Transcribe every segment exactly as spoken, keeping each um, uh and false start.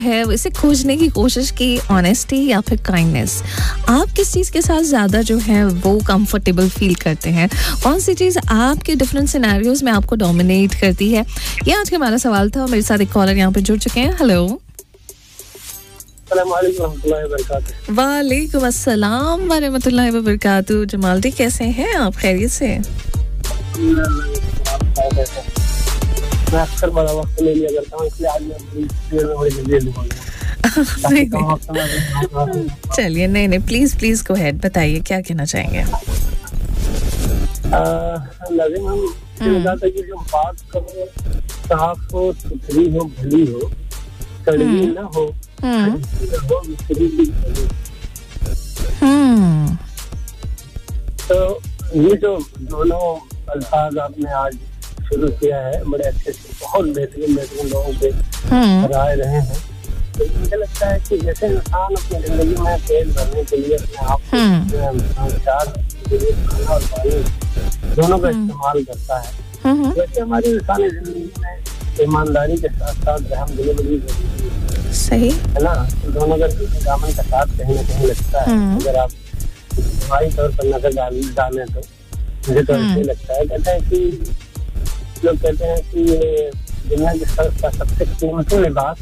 है इसे खोजने की कोशिश की, ऑनेस्टी या फिर काइंडनेस, आप किस चीज़ के साथ ज़्यादा जो है वो कंफर्टेबल फील करते हैं? कौन सी चीज़ आपके डिफरेंट सिनेरियोज में आपको डोमिनेट करती है? ये आज का हमारा सवाल था और मेरे साथ एक कॉलर यहाँ पे जुड़ चुके हैं। हेलो, वालेकुम अस्सलाम व रहमतुल्लाहि व बरकातुहू। जमाल जी कैसे हैं आप? खैरियत से? मैं अक्सर बड़ा वक्त ले लिया करता हूँ, इसलिए आज मैं बड़ी जल्दी चलिए, नहीं नहीं प्लीज प्लीज गो अहेड, बताइए क्या कहना चाहेंगे? लाजिम हम बताते कि जो बात करो साफ हो, सुथरी हो, भली हो, कड़वी ना हो, हो तो ये जो दोनों अल्फाज आपने आज शुरू किया है, बड़े अच्छे से बहुत बेहतरीन बेहतरीन लोगों पे राय रहे हैं। तो मुझे लगता है कि जैसे इंसान अपनी जिंदगी में पेट भरने के लिए अपने आप को चार के लिए खाना और पानी दोनों का इस्तेमाल करता है, वैसे हमारी इंसानी जिंदगी में ईमानदारी के साथ साथ रहमदिली बड़ी जरूरी है। सही है ना? तो दोनों का दामन का साथ कहीं ना कहीं लगता है। अगर आप इज्तिमाई तौर पर नजर डाल डालें तो मुझे तो ऐसे लगता है। कहते हैं कि लोग कहते हैं कि ये दुनिया की का सबसे कीमती लिबास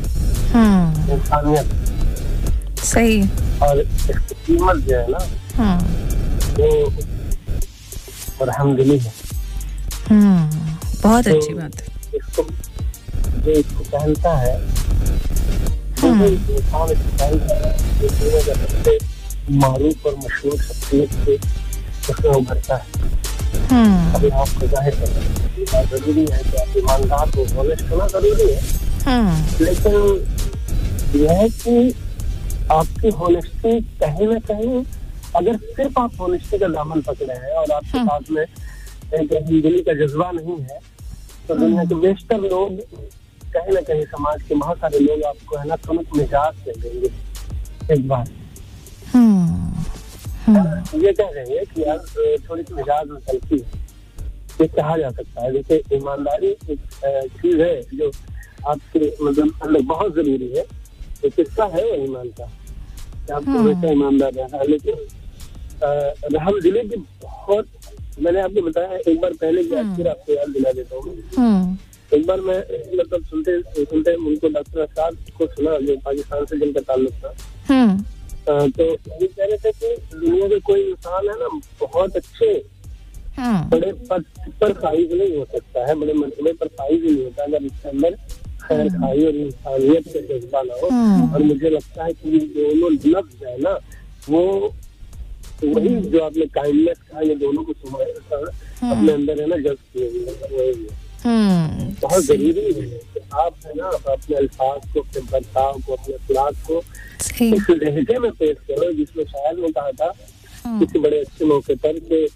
इंसानियत। सही। और इसकी कीमत जो है ना वो रहमदिली है। बहुत तो अच्छी बात है। इसको जो इसको पहनता है जो इंसान इसको पहनता है, जो दुनिया का सबसे मारूफ और मशहूर शख्सियत से उसमें उभरता है। अभी आपको जाहिर करना जरूरी है कि आप ईमानदार हो, ऑनेस्ट होना जरूरी है, लेकिन यह है कि आपकी होनेस्टी कहीं ना कहीं, अगर सिर्फ आप होनेस्टी का दामन पकड़े हैं और आपके पास में एक दिली का जज्बा नहीं है, तो दुनिया के बेशतर लोग कहीं ना कहीं, समाज के बहुत सारे लोग आपको है ना तुरंत मिजाज दे देंगे। एक बात ये कह रहे हैं कि यार थोड़ी सी मिजाज में चलती है, ये कहा जा सकता है। जैसे ईमानदारी एक चीज है जो आपके मतलब अंदर बहुत जरूरी है। एक किस्सा है वो ईमान का, आपको हमेशा ईमानदार रहना है, लेकिन रहमदिली की बहुत, मैंने आपको बताया एक बार पहले की, फिर आपको याद दिला देता हूँ। एक बार मैं मतलब सुनते सुनते उनको डॉक्टर असाद को सुना, जो पाकिस्तान से जिनका ताल्लुक था, तो ये कह रहे थे कि दुनिया में कोई इंसान है ना बहुत अच्छे बड़े पद पर फाइज नहीं हो सकता है, बड़े मरतबे पर फाइज नहीं होता अगर इसके अंदर खैर खाई और इंसानियत का जज्बा ना हो। और मुझे लगता है कि ये दोनों लफ्ज है ना, वो वही जो आपने काइंडनेस कहा, ये दोनों को अपने अंदर है ना जज्ब किए हुए हैं। बहुत जरूरी है कि आप है ना अपने अल्फाज को, अपने बर्ताव को, अपने अखलाक को इस लहजे में पेश करो जिसमें शायर ने कहा था किसी बड़े अच्छे मौके पर कि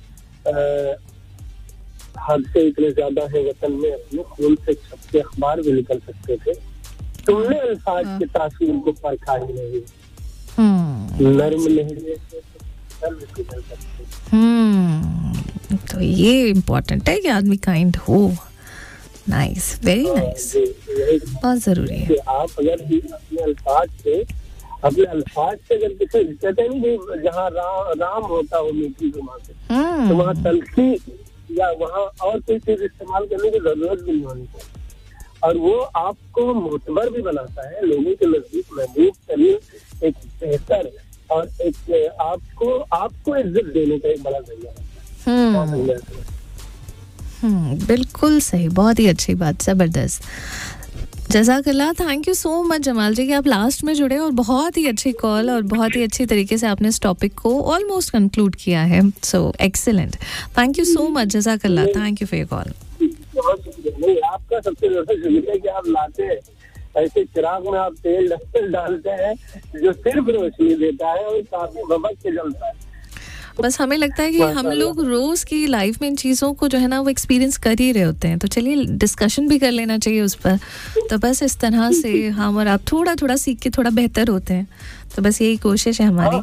हादसे इतने ज्यादा है वतन में, अपने खून से छपके अखबार भी निकल सकते थे, तुमने अल्फाज के तासीर को परखा ही नहीं, नर्म लहजे से सर्व पिघल सकते। तो ये इम्पोर्टेंट है कि आदमी काइंड हो। नाइस, वेरी नाइस, बहुत जरूरी है। आप अगर अपने अल्फाज से अपने अल्फाज से अगर किसी कहते हैं नहीं, जहाँ रा, राम होता हो मीठी जुबान से, तो वहाँ तलखी या वहाँ और कोई चीज इस्तेमाल करने की जरूरत भी नहीं होनी चाहिए। और वो आपको मोतबर भी बनाता है, लोगों के नजदीक महबूब तरीन, एक बेहतर और एक आपको आपको इज्जत देने का एक बड़ा जरिया है। हम्म, बिल्कुल सही, बहुत ही अच्छी बात, जबरदस्त। जज़ाकल्लाह, thank you so much Jamal जी कि आप लास्ट में जुड़े और बहुत ही अच्छी कॉल और बहुत ही अच्छी तरीके से आपने इस टॉपिक को ऑलमोस्ट कंक्लूड किया है। सो excellent, thank you so much, जज़ाकल्लाह, thank you for your call. आपका सबसे ज्यादा शुक्रिया है कि आप लाते हैं ऐसे चिराग में, आप तेल डालते हैं जो सिर्फ रोशनी देता है और काफी भबक के जलता है। बस हमें लगता है कि हम लोग रोज की लाइफ में इन चीज़ों को जो है ना वो एक्सपीरियंस कर ही रहे होते हैं, तो चलिए डिस्कशन भी कर लेना चाहिए उस पर। तो बस इस तरह से हम और आप थोड़ा थोड़ा सीख के थोड़ा बेहतर होते हैं, तो बस यही कोशिश है हमारी।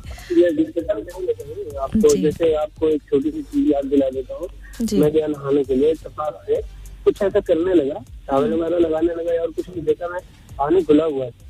आपको जैसे आपको एक छोटी सी चीज याद दिला देता हूँ, मैं गया नहाने के लिए, इत्तेफाक से कुछ ऐसा करने लगा, टावल वगैरह लगाने लगा और कुछ नहीं देखा, मैं पानी खुला हुआ है,